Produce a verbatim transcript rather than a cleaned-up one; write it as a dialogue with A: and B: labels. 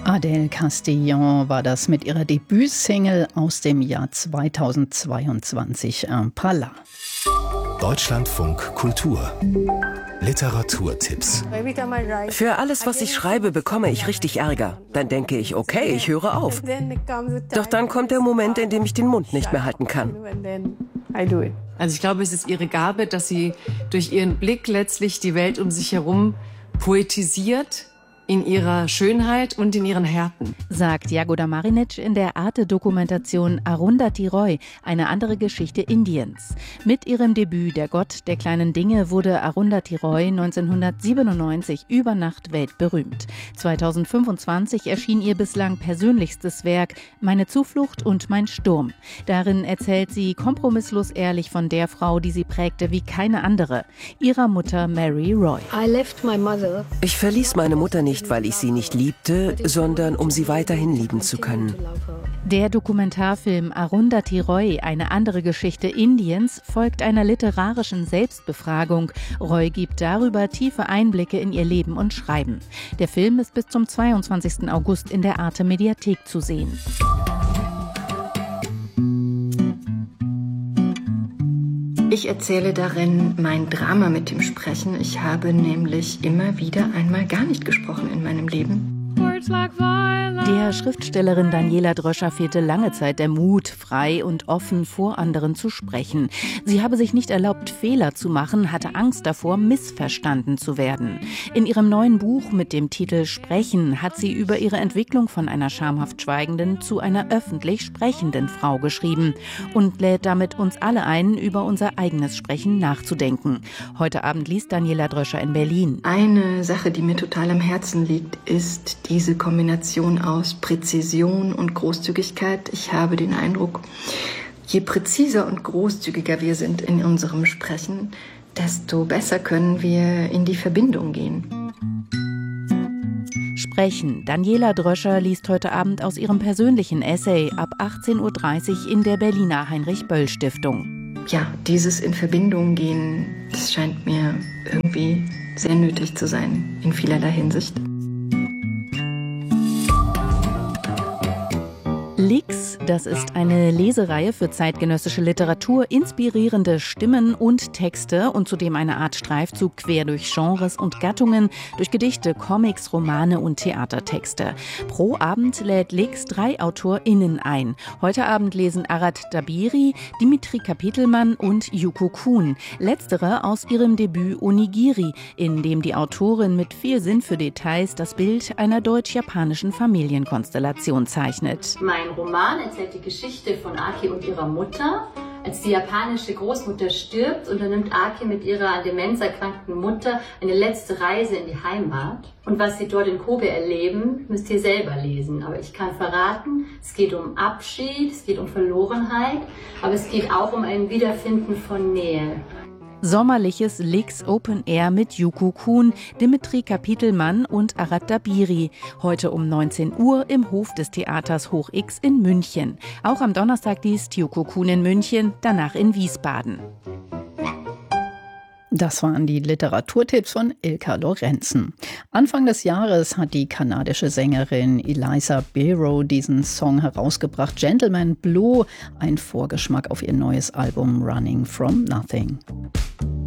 A: Adele Castillon war das mit ihrer Debütsingle aus dem Jahr zweitausendzweiundzwanzig, Un Pala.
B: Deutschlandfunk Kultur. Literaturtipps.
C: Für alles, was ich schreibe, bekomme ich richtig Ärger. Dann denke ich, okay, ich höre auf. Doch dann kommt der Moment, in dem ich den Mund nicht mehr halten kann.
D: Also ich glaube, es ist ihre Gabe, dass sie durch ihren Blick letztlich die Welt um sich herum poetisiert, in ihrer Schönheit und in ihren Härten.
E: Sagt Jagoda Marinic in der Arte-Dokumentation Arundhati Roy, eine andere Geschichte Indiens. Mit ihrem Debüt Der Gott der kleinen Dinge wurde Arundhati Roy neunzehnhundertsiebenundneunzig über Nacht weltberühmt. zweitausendfünfundzwanzig erschien ihr bislang persönlichstes Werk Meine Zuflucht und mein Sturm. Darin erzählt sie kompromisslos ehrlich von der Frau, die sie prägte wie keine andere, ihrer Mutter Mary Roy.
C: Ich verließ meine Mutter nicht, weil ich sie nicht liebte, sondern um sie weiterhin lieben zu können.
E: Der Dokumentarfilm Arundhati Roy, eine andere Geschichte Indiens, folgt einer literarischen Selbstbefragung. Roy gibt darüber tiefe Einblicke in ihr Leben und Schreiben. Der Film ist bis zum zweiundzwanzigsten August in der Arte Mediathek zu sehen.
F: Ich erzähle darin mein Drama mit dem Sprechen. Ich habe nämlich immer wieder einmal gar nicht gesprochen in meinem Leben.
E: Der Schriftstellerin Daniela Dröscher fehlte lange Zeit der Mut, frei und offen vor anderen zu sprechen. Sie habe sich nicht erlaubt, Fehler zu machen, hatte Angst davor, missverstanden zu werden. In ihrem neuen Buch mit dem Titel Sprechen hat sie über ihre Entwicklung von einer schamhaft Schweigenden zu einer öffentlich sprechenden Frau geschrieben und lädt damit uns alle ein, über unser eigenes Sprechen nachzudenken. Heute Abend liest Daniela Dröscher in Berlin.
F: Eine Sache, die mir total am Herzen liegt, ist diese Kombination aus Präzision und Großzügigkeit. Ich habe den Eindruck, je präziser und großzügiger wir sind in unserem Sprechen, desto besser können wir in die Verbindung gehen.
E: Sprechen. Daniela Dröscher liest heute Abend aus ihrem persönlichen Essay ab achtzehn Uhr dreißig in der Berliner Heinrich-Böll-Stiftung.
F: Ja, dieses in Verbindung gehen, das scheint mir irgendwie sehr nötig zu sein, in vielerlei Hinsicht.
E: Lix, das ist eine Lesereihe für zeitgenössische Literatur, inspirierende Stimmen und Texte und zudem eine Art Streifzug quer durch Genres und Gattungen, durch Gedichte, Comics, Romane und Theatertexte. Pro Abend lädt Lix drei AutorInnen ein. Heute Abend lesen Arad Dabiri, Dimitri Kapitelmann und Yuko Kuhn. Letztere aus ihrem Debüt Onigiri, in dem die Autorin mit viel Sinn für Details das Bild einer deutsch-japanischen Familienkonstellation zeichnet.
G: Mein Roman erzählt die Geschichte von Aki und ihrer Mutter. Als die japanische Großmutter stirbt, unternimmt Aki mit ihrer an Demenz erkrankten Mutter eine letzte Reise in die Heimat. Und was sie dort in Kobe erleben, müsst ihr selber lesen. Aber ich kann verraten, es geht um Abschied, es geht um Verlorenheit, aber es geht auch um ein Wiederfinden von Nähe.
E: Sommerliches Lix Open Air mit Yuko Kuhn, Dimitri Kapitelmann und Arad Dabiri. Heute um neunzehn Uhr im Hof des Theaters Hoch X in München. Auch am Donnerstag liest Yuko Kuhn in München, danach in Wiesbaden.
A: Das waren die Literaturtipps von Ilka Lorenzen. Anfang des Jahres hat die kanadische Sängerin Eliza Barrow diesen Song herausgebracht, Gentleman Blue, ein Vorgeschmack auf ihr neues Album Running from Nothing.